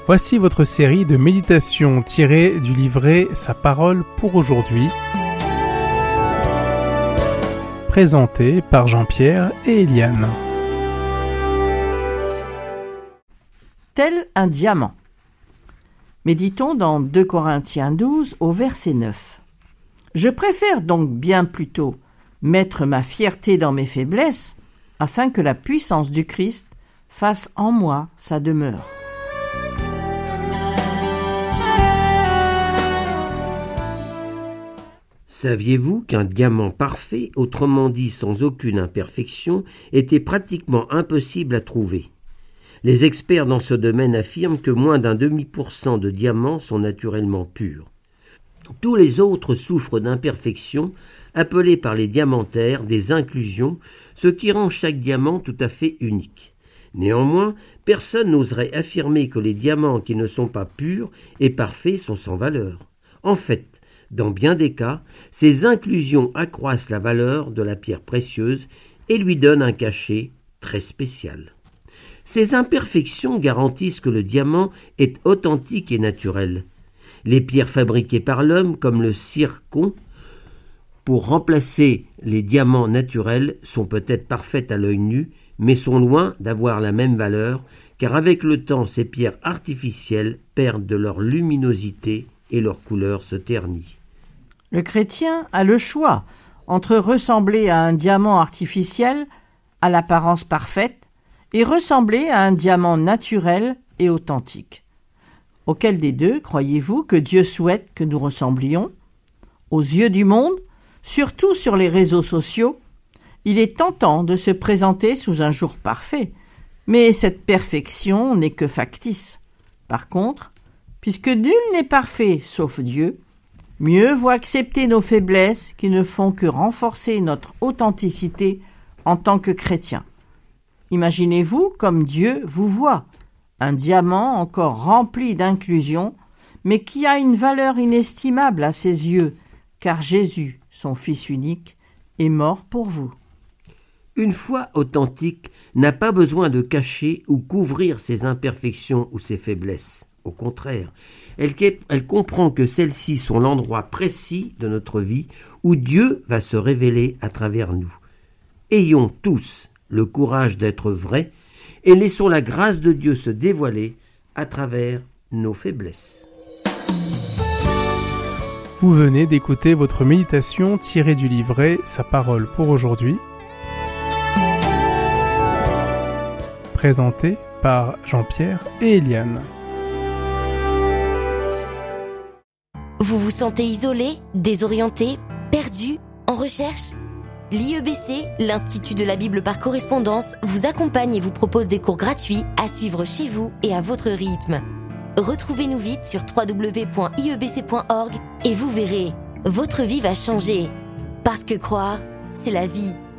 Voici votre série de méditations tirées du livret Sa parole pour aujourd'hui, présentée par Jean-Pierre et Eliane. Tel un diamant. Méditons dans 2 Corinthiens 12 au verset 9. Je préfère donc bien plutôt mettre ma fierté dans mes faiblesses, afin que la puissance du Christ fasse en moi sa demeure. Saviez-vous qu'un diamant parfait, autrement dit sans aucune imperfection, était pratiquement impossible à trouver ? Les experts dans ce domaine affirment que moins d'un demi% de diamants sont naturellement purs. Tous les autres souffrent d'imperfections, appelées par les diamantaires des inclusions, ce qui rend chaque diamant tout à fait unique. Néanmoins, personne n'oserait affirmer que les diamants qui ne sont pas purs et parfaits sont sans valeur. En fait, dans bien des cas, ces inclusions accroissent la valeur de la pierre précieuse et lui donnent un cachet très spécial. Ces imperfections garantissent que le diamant est authentique et naturel. Les pierres fabriquées par l'homme, comme le zircon, pour remplacer les diamants naturels, sont peut-être parfaites à l'œil nu, mais sont loin d'avoir la même valeur, car avec le temps, ces pierres artificielles perdent de leur luminosité et leur couleur se ternit. Le chrétien a le choix entre ressembler à un diamant artificiel à l'apparence parfaite et ressembler à un diamant naturel et authentique. Auquel des deux croyez-vous que Dieu souhaite que nous ressemblions ? Aux yeux du monde, surtout sur les réseaux sociaux, il est tentant de se présenter sous un jour parfait, mais cette perfection n'est que factice. Par contre, puisque nul n'est parfait sauf Dieu, mieux vaut accepter nos faiblesses qui ne font que renforcer notre authenticité en tant que chrétien. Imaginez-vous comme Dieu vous voit, un diamant encore rempli d'inclusion, mais qui a une valeur inestimable à ses yeux, car Jésus, son Fils unique, est mort pour vous. Une foi authentique n'a pas besoin de cacher ou couvrir ses imperfections ou ses faiblesses. Au contraire, elle comprend que celles-ci sont l'endroit précis de notre vie où Dieu va se révéler à travers nous. Ayons tous le courage d'être vrais et laissons la grâce de Dieu se dévoiler à travers nos faiblesses. Vous venez d'écouter votre méditation tirée du livret Sa parole pour aujourd'hui, présentée par Jean-Pierre et Eliane. Vous vous sentez isolé, désorienté, perdu, en recherche ? L'IEBC, l'Institut de la Bible par correspondance, vous accompagne et vous propose des cours gratuits à suivre chez vous et à votre rythme. Retrouvez-nous vite sur www.iebc.org et vous verrez, votre vie va changer. Parce que croire, c'est la vie.